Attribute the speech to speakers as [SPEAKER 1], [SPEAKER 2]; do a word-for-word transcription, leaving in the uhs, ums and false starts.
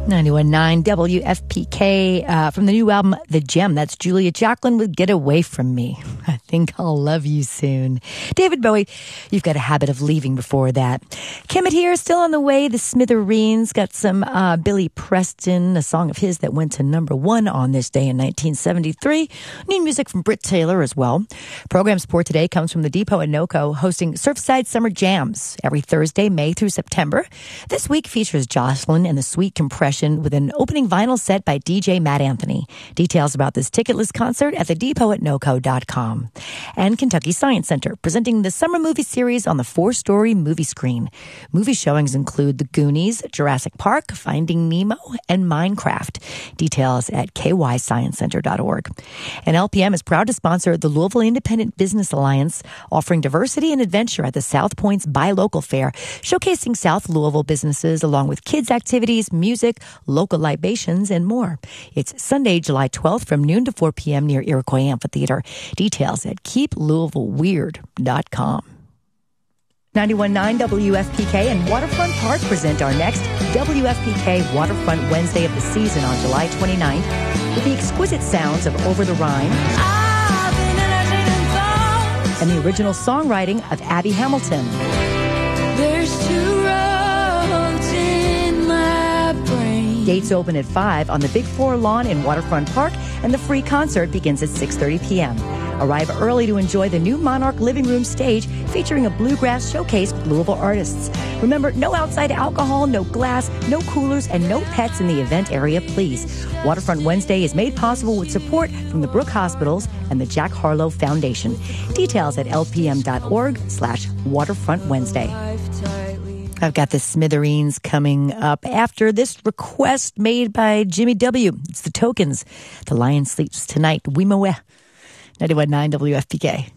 [SPEAKER 1] ninety-one point nine W F P K uh, from the new album, The Gem. That's Julia Jacqueline with Get Away From Me. I think I'll love you soon. David Bowie, you've got a habit of leaving before that. Kemet here, still on the way. The Smithereens got some uh, Billy Preston, a song of his that went to number one on this day in nineteen seventy-three. New music from Britt Taylor as well. Program support today comes from the Depot at NOCO, hosting Surfside Summer Jams every Thursday, May through September. This week features Jocelyn and the Sweet Compression with an opening vinyl set by D J Matt Anthony. Details about this ticketless concert at the depot at noco dot com. And Kentucky Science Center, presenting the summer movie series on the four-story movie screen. Movie showings include The Goonies, Jurassic Park, Finding Nemo, and Minecraft. Details at k y science center dot org. And L P M is proud to sponsor the Louisville Independent Business Alliance, offering diversity and adventure at the South Point's Buy Local Fair, showcasing South Louisville businesses along with kids' activities, music, local libations, and more. It's Sunday, July twelfth from noon to four p.m. near Iroquois Amphitheater. Details at keep louisville weird dot com. ninety-one point nine W F P K and Waterfront Park present our next W F P K Waterfront Wednesday of the season on July twenty-ninth with the exquisite sounds of Over the Rhine and the original songwriting of Abby Hamilton.
[SPEAKER 2] There's two roads in my brain.
[SPEAKER 1] Gates open at five on the Big Four lawn in Waterfront Park, and the free concert begins at six thirty p.m. Arrive early to enjoy the new Monarch Living Room stage featuring a bluegrass showcase with Louisville artists. Remember, no outside alcohol, no glass, no coolers, and no pets in the event area, please. Waterfront Wednesday is made possible with support from the Brook Hospitals and the Jack Harlow Foundation. Details at lpm.org slash Waterfront Wednesday. I've got the Smithereens coming up after this request made by Jimmy W. It's the Tokens. The Lion Sleeps Tonight. Wimoe. ninety-one point nine W F P K.